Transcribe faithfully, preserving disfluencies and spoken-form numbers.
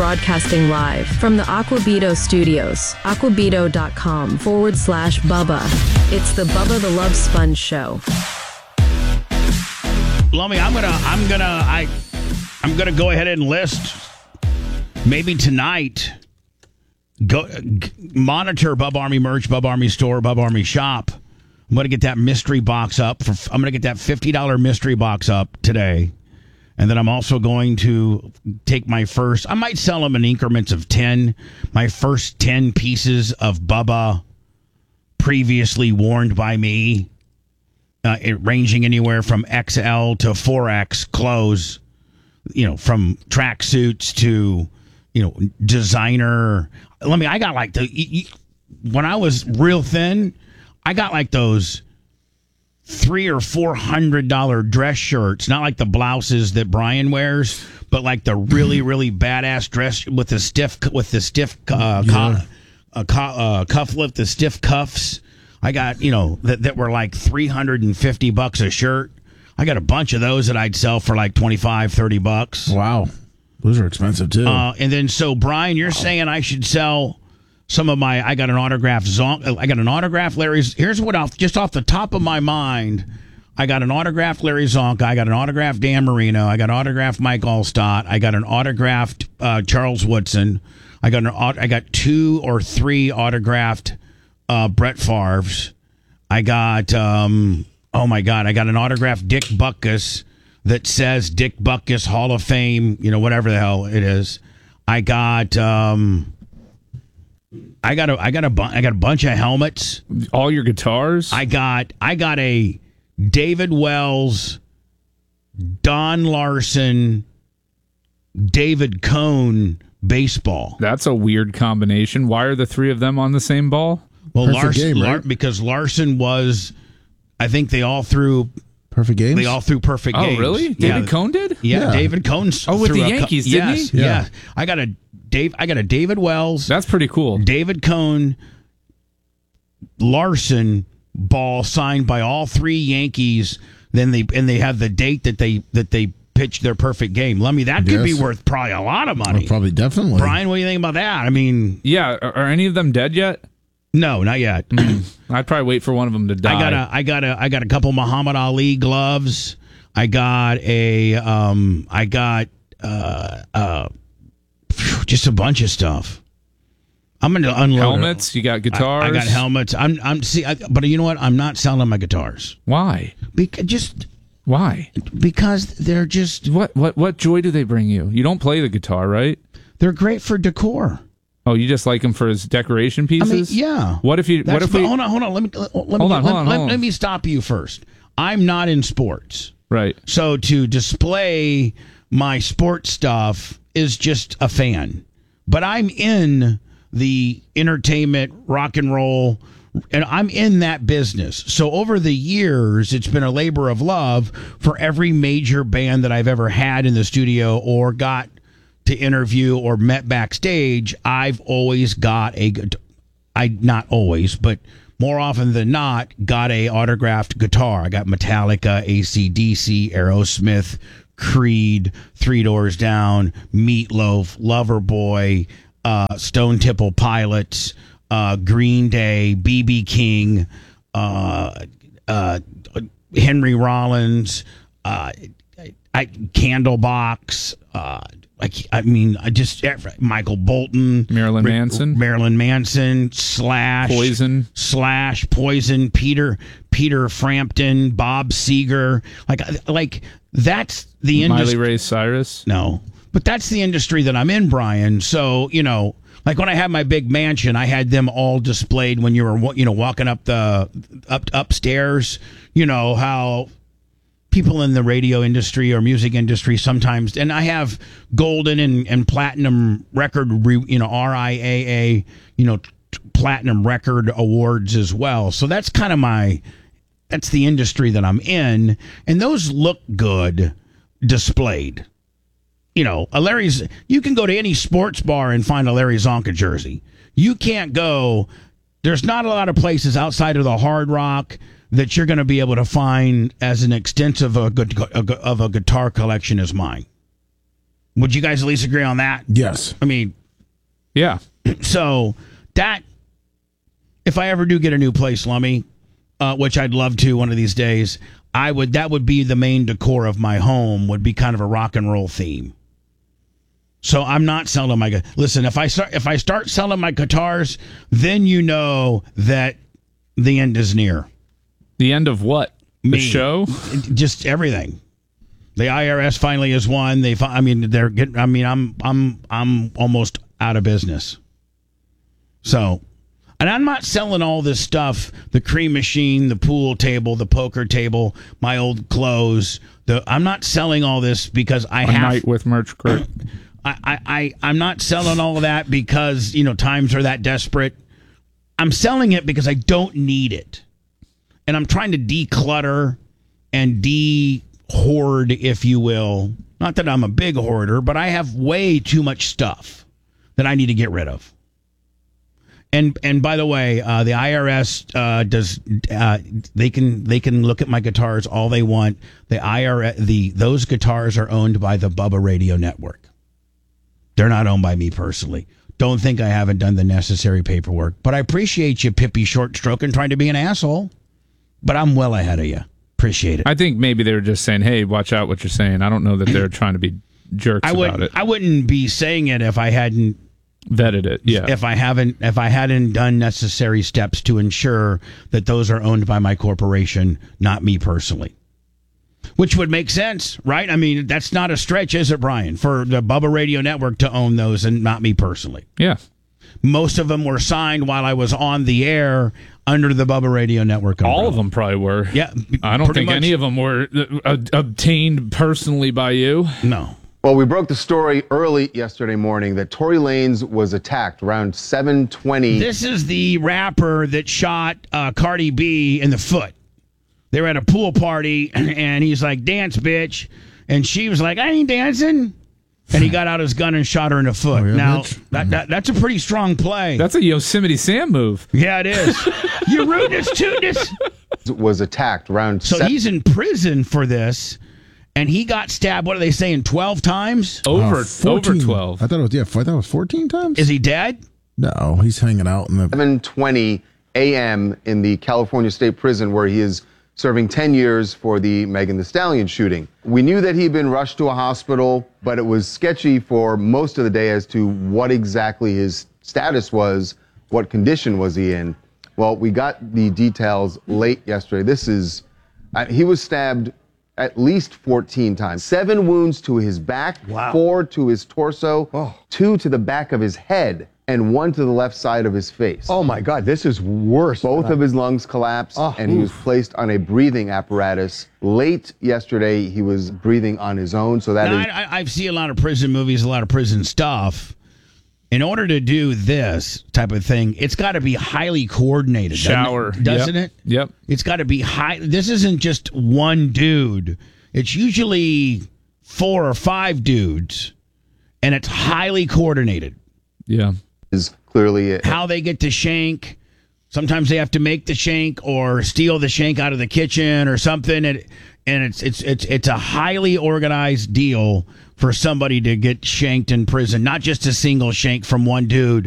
broadcasting live from the Aquabito studios. Aquabito.com forward slash Bubba. It's the Bubba the Love Sponge Show. Lummy, I'm gonna, I'm gonna, I, I'm gonna go ahead and list. Maybe tonight. Go g- monitor Bub Army merch, Bub Army store, Bub Army shop. I'm gonna get that mystery box up. For, I'm gonna get that fifty dollars mystery box up today, and then I'm also going to take my first. I might sell them in increments of ten. My first ten pieces of Bubba, previously worn by me. Uh, it ranging anywhere from X L to four X clothes, you know, from tracksuits to, you know, designer. Let me, I got like the, when I was real thin, I got like those three or four hundred dollar dress shirts, not like the blouses that Brian wears, but like the really, really badass dress with the stiff, with the stiff uh, Yeah. co- uh, co- uh, cuff lift, the stiff cuffs. I got, you know, that, that were like three hundred fifty bucks a shirt. I got a bunch of those that I'd sell for like twenty-five, thirty bucks. Wow. Those are expensive, too. Uh, and then, so, Brian, you're saying I should sell some of my, I got an autographed Zonk, I got an autographed Larry's, here's what, off, just off the top of my mind, I got an autographed Larry Zonka, I got an autographed Dan Marino, I got an autographed Mike Allstott, I got an autographed uh, Charles Woodson, I got an, I got two or three autographed Uh, Brett Favre's. I got, um, oh my God, I got an autographed Dick Butkus that says Dick Butkus Hall of Fame, you know, whatever the hell it is. I got, um, I got a, I got a, bu- I got a bunch of helmets. All your guitars? I got, I got a David Wells, Don Larson, David Cohn baseball. That's a weird combination. Why are the three of them on the same ball? Well, Perfect Larson, game, right? Lar- because Larson was, I think they all threw, Perfect games? they all threw perfect Oh, games. really? Yeah. David Cohn did? Yeah, Yeah. David Cohn. Oh, with threw the a cou- Yankees, didn't yes, he? Yeah. Yeah. I got a Dave. I got a David Wells, That's pretty cool. David Cohn, Larson ball signed by all three Yankees. Then they and they have the date that they that they pitched their perfect game. Let me that could be Yes. worth probably a lot of Oh, money. probably, definitely. Brian, what do you think about that? I mean, Yeah, are, are any of them dead yet? no, not yet. I'd probably wait for one of them to die. I got a, I got a, I got a couple Muhammad Ali gloves. I got a, um, I got, uh, uh, phew, just a bunch of stuff. I'm gonna unload helmets. You got guitars. I, I got helmets. I'm, I'm see, I, but you know what? I'm not selling my guitars Why? because just Why? because they're just What? What? What joy do they bring you? You don't play the guitar, right? they're great for decor. Oh, you just like him for his decoration I pieces? mean, yeah. What if you? That's What if the- we? hold on, hold on. Let me let, let me Hold on, let, hold on, let- hold on. let me stop you first. I'm not in sports. Right. So to display my sports stuff is just a fan. But I'm in the entertainment, rock and roll, and I'm in that business. So over the years, it's been a labor of love for every major band that I've ever had in the studio or got to interview or met backstage. I've always got a good, I not always, but more often than not, got a autographed guitar. I got Metallica, A C D C, Aerosmith, Creed, Three Doors Down, Meatloaf, Loverboy, uh, Stone Temple Pilots, uh, Green Day, B B King, uh, uh, Henry Rollins, uh, I, Candlebox, uh, Like, I mean, I just Michael Bolton, Marilyn Manson, Marilyn Manson, Slash, Poison, Slash, Poison, Peter, Peter Frampton, Bob Seger, like, like that's the industry. Miley Ray Cyrus. No, but that's the industry that I'm in, Brian. So you know, like when I had my big mansion, I had them all displayed when you were, you know, walking up the up upstairs. You know how people in the radio industry or music industry sometimes, and I have golden and, and platinum record, you know, R I A A, you know, t- platinum record awards as well. So that's kind of my, that's the industry that I'm in. And those look good displayed. You know, a Larry's, you can go to any sports bar and find a Larry Zonka jersey. You can't go, there's not a lot of places outside of the Hard Rock that you're going to be able to find as an extensive a good, of a guitar collection as mine. Would you guys at least agree on that? Yes. I mean, Yeah. so that, if I ever do get a new place, Lummy, uh, which I'd love to one of these days, I would. That would be the main decor of my home. Would be kind of a rock and roll theme. So I'm not selling my gu- listen. If I start if I start selling my guitars, then you know that the end is near. The end of what? Me. The show? Just everything. The I R S finally has won. They, fi- I mean, they're getting. I mean, I'm, I'm, I'm almost out of business. So, and I'm not selling all this stuff: the cream machine, the pool table, the poker table, my old clothes. The I'm not selling all this because I A have. night with Merch Group. I, I, I, I'm not selling all of that because you know times are that desperate. I'm selling it because I don't need it, and I'm trying to declutter and de. hoard, if you will. Not that I'm a big hoarder, but I have way too much stuff that I need to get rid of. And and by the way, uh, the I R S uh, does uh, they can they can look at my guitars all they want. The I R S the those guitars are owned by the Bubba Radio Network. They're not owned by me personally. Don't think I haven't done the necessary paperwork, but I appreciate you, Pippi Short Stroke, and trying to be an asshole. But I'm well ahead of you. Appreciate it. I think maybe they were just saying, hey, watch out what you're saying. I don't know that they're trying to be jerks I about wouldn't. it. I wouldn't be saying it if I hadn't Vetted it, yeah. if I haven't if I hadn't done necessary steps to ensure that those are owned by my corporation, not me personally. Which would make sense, right? I mean, that's not a stretch, is it, Brian, for the Bubba Radio Network to own those and not me personally. Yeah. Most of them were signed while I was on the air under the Bubba Radio Network umbrella. All of them probably were. Yeah. I don't pretty think much. any of them were uh, obtained personally by you. No. Well, we broke the story early yesterday morning that Tory Lanez was attacked around seven twenty. This is the rapper that shot uh, Cardi B in the foot. They were at a pool party, and he's like, dance, bitch. And she was like, I ain't dancing. And he got out his gun and shot her in the foot. Oh, yeah, now, bitch? that, that that's a pretty strong play. That's a Yosemite Sam move. yeah, it is. You rudeness, tootness. Was attacked around So seven. he's in prison for this, and he got stabbed, what are they saying, twelve times? Over, Uh, fourteen. over twelve. I thought it was, yeah, I thought it was fourteen times? Is he dead? No, he's hanging out in the. seven twenty a.m. in the California State Prison where he is serving ten years for the Megan Thee Stallion shooting. We knew that he'd been rushed to a hospital, but it was sketchy for most of the day as to what exactly his status was, what condition was he in. Well, we got the details late yesterday. This is, uh, he was stabbed at least fourteen times. Seven wounds to his back, Wow. four to his torso, two to the back of his head, and one to the left side of his face. Oh my God, this is worse. Both of his lungs collapsed, Oh, and he was oof. placed on a breathing apparatus. Late yesterday, he was breathing on his own, so that Now, is. I, I, I've seen a lot of prison movies, a lot of prison stuff. In order to do this type of thing, it's got to be highly coordinated, doesn't it? Shower. doesn't Yep. it? Yep. It's got to be high. This isn't just one dude. It's usually four or five dudes, and it's highly coordinated. Yeah. is clearly a, How they get the shank. Sometimes they have to make the shank or steal the shank out of the kitchen or something, and and it's it's it's it's a highly organized deal for somebody to get shanked in prison. Not just a single shank from one dude.